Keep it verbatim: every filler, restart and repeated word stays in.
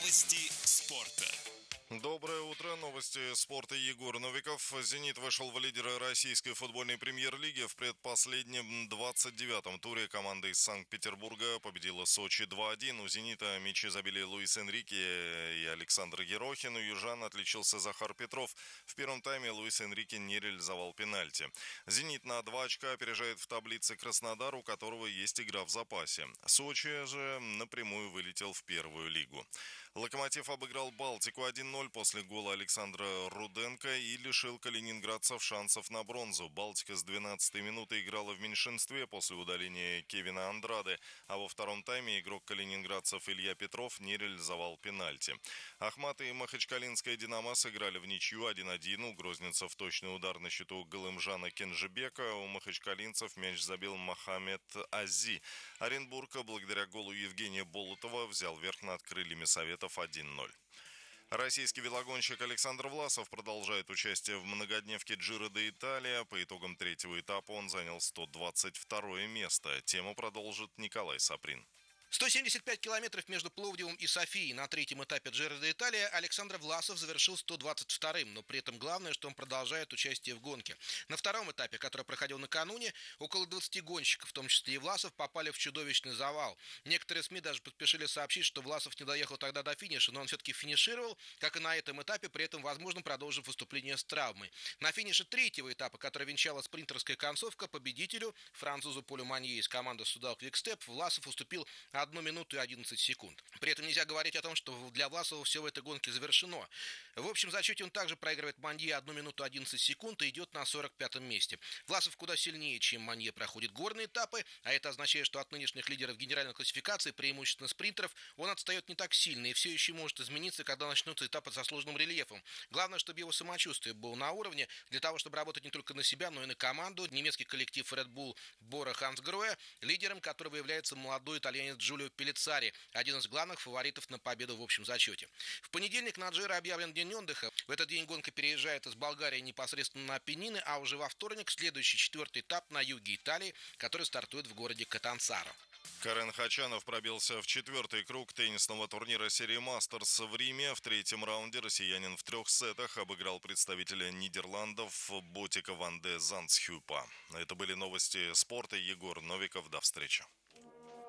Новости спорта. Доброе утро. Новости спорта. Егор Новиков. «Зенит» вошел в лидеры российской футбольной премьер-лиги. В предпоследнем двадцать девятом туре команда из Санкт-Петербурга победила Сочи два один. У «Зенита» мячи забили Луис Энрике и Александр Ерохин. У южан отличился Захар Петров. В первом тайме Луис Энрике не реализовал пенальти. «Зенит» на два очка опережает в таблице Краснодар, у которого есть игра в запасе. Сочи же напрямую вылетел в первую лигу. «Локомотив» обыграл «Балтику» один ноль после гола Александра Руденко и лишил калининградцев шансов на бронзу. «Балтика» с двенадцатой минуты играла в меньшинстве после удаления Кевина Андраде, а во втором тайме игрок калининградцев Илья Петров не реализовал пенальти. «Ахмат» и Махачкалинская «Динамо» сыграли в ничью один один. У грозненцев точный удар на счету Галымжана Кенжебека. У махачкалинцев мяч забил Мохаммед Ази. Оренбург благодаря голу Евгения Болотова взял верх над крыльями Советов один ноль. Российский велогонщик Александр Власов продолжает участие в многодневке Джиро де Италия. По итогам третьего этапа он занял сто двадцать второе место. Тему продолжит Николай Саприн. сто семьдесят пять километров между Пловдивом и Софией на третьем этапе Джиро де Италия Александр Власов завершил сто двадцать вторым, но при этом главное, что он продолжает участие в гонке. На втором этапе, который проходил накануне, около двадцати гонщиков, в том числе и Власов, попали в чудовищный завал. Некоторые СМИ даже поспешили сообщить, что Власов не доехал тогда до финиша, но он все-таки финишировал, как и на этом этапе, при этом, возможно, продолжив выступление с травмой. На финише третьего этапа, который венчала спринтерская концовка, победителю, французу Полю Манье из команды Судал Квикстеп, Власов уступил одну минуту и одиннадцать секунд. При этом нельзя говорить о том, что для Власова все в этой гонке завершено. В общем зачете он также проигрывает Манье одну минуту одиннадцать секунд и идет на сорок пятом месте. Власов куда сильнее, чем Манье, проходит горные этапы, а это означает, что от нынешних лидеров генеральной классификации, преимущественно спринтеров, он отстает не так сильно и все еще может измениться, когда начнутся этапы со сложным рельефом. Главное, чтобы его самочувствие было на уровне, для того, чтобы работать не только на себя, но и на команду. Немецкий коллектив Red Bull Бора Хансгроя, лидером которого является молодой итальянец Джулио Пелицари, один из главных фаворитов на победу в общем зачете. В понедельник на Джиро объявлен день отдыха. В этот день гонка переезжает из Болгарии непосредственно на Апеннины, а уже во вторник следующий четвертый этап на юге Италии, который стартует в городе Катанцаро. Карен Хачанов пробился в четвертый круг теннисного турнира серии «Мастерс» в Риме. В третьем раунде россиянин в трех сетах обыграл представителя Нидерландов Ботика ван де Зандсхюпа. Это были новости спорта. Егор Новиков. До встречи.